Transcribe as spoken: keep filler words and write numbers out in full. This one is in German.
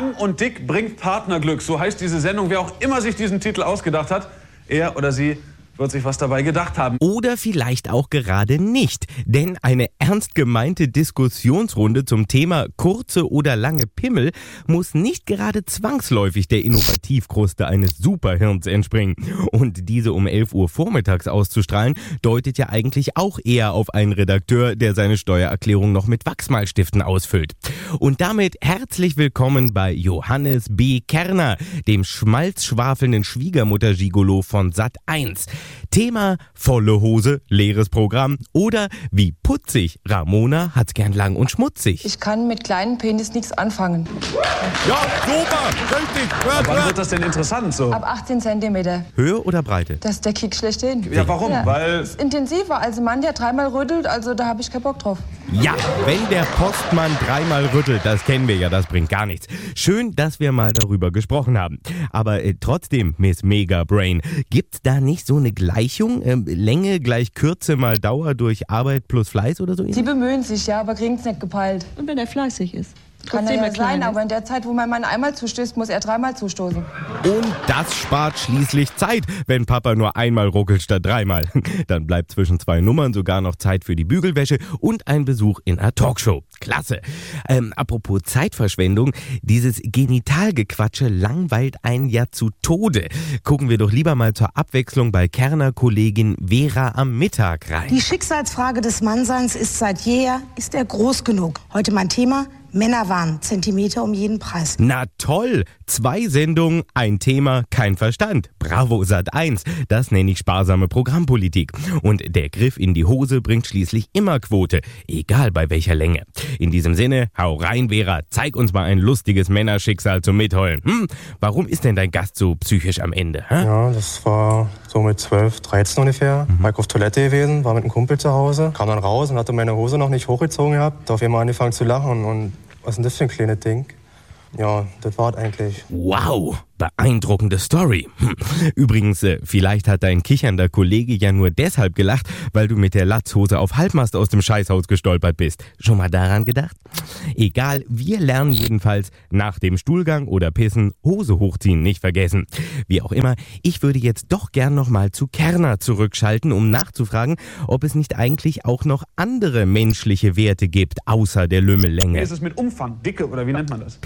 Lang und dick bringt Partnerglück. So heißt diese Sendung. Wer auch immer sich diesen Titel ausgedacht hat, er oder sie wird sich was dabei gedacht haben. Oder vielleicht auch gerade nicht. Denn eine ernst gemeinte Diskussionsrunde zum Thema kurze oder lange Pimmel muss nicht gerade zwangsläufig der Innovativkruste eines Superhirns entspringen. Und diese um elf Uhr vormittags auszustrahlen, deutet ja eigentlich auch eher auf einen Redakteur, der seine Steuererklärung noch mit Wachsmalstiften ausfüllt. Und damit herzlich willkommen bei Johannes B. Kerner, dem schmalzschwafelnden Schwiegermutter-Gigolo von Sat eins. Thema volle Hose, leeres Programm oder wie putzig, Ramona hat's gern lang und schmutzig. Ich kann mit kleinen Penis nichts anfangen. Ja, super, richtig. Hört, Wann wird das denn interessant so? Ab achtzehn Zentimeter. Höhe oder Breite? Das ist der Kick schlechthin. Ja, warum? Ja. Weil es ist intensiver. Also Mann, der dreimal rüttelt, also da habe ich keinen Bock drauf. Ja, wenn der Postmann dreimal rüttelt, das kennen wir ja, das bringt gar nichts. Schön, dass wir mal darüber gesprochen haben. Aber äh, trotzdem, Miss Mega Brain, gibt's da nicht so eine Gleichung? Ähm, Länge gleich Kürze mal Dauer durch Arbeit plus Fleiß oder so? Sie bemühen sich, ja, aber kriegen's nicht gepeilt. Und wenn er fleißig ist? Kann er ja sein, aber in der Zeit, wo mein Mann einmal zustößt, muss er dreimal zustoßen. Und das spart schließlich Zeit, wenn Papa nur einmal ruckelt statt dreimal. Dann bleibt zwischen zwei Nummern sogar noch Zeit für die Bügelwäsche und ein Besuch in einer Talkshow. Klasse. Ähm, apropos Zeitverschwendung, dieses Genitalgequatsche langweilt einen ja zu Tode. Gucken wir doch lieber mal zur Abwechslung bei Kerner-Kollegin Vera am Mittag rein. Die Schicksalsfrage des Mannseins ist seit jeher, ist er groß genug? Heute mein Thema: Männerwahn, Zentimeter um jeden Preis. Na toll, zwei Sendungen, ein Thema, kein Verstand. Bravo Sat eins, das nenne ich sparsame Programmpolitik. Und der Griff in die Hose bringt schließlich immer Quote, egal bei welcher Länge. In diesem Sinne, hau rein Vera, zeig uns mal ein lustiges Männerschicksal zum Mitheulen. Hm, warum ist denn dein Gast so psychisch am Ende? Hä? Ja, das war so mit zwölf, dreizehn ungefähr. Mhm. War ich auf Toilette gewesen, war mit einem Kumpel zu Hause, kam dann raus und hatte meine Hose noch nicht hochgezogen gehabt. Da auf einmal angefangen zu lachen und was ist denn das für ein kleines Ding? Ja, das war es eigentlich. Wow, beeindruckende Story. Hm. Übrigens, äh, vielleicht hat dein kichernder Kollege ja nur deshalb gelacht, weil du mit der Latzhose auf Halbmast aus dem Scheißhaus gestolpert bist. Schon mal daran gedacht? Egal, wir lernen jedenfalls nach dem Stuhlgang oder Pissen Hose hochziehen nicht vergessen. Wie auch immer, ich würde jetzt doch gern noch mal zu Kerner zurückschalten, um nachzufragen, ob es nicht eigentlich auch noch andere menschliche Werte gibt, außer der Lümmellänge. Wie ist es mit Umfang, Dicke oder wie nennt man das?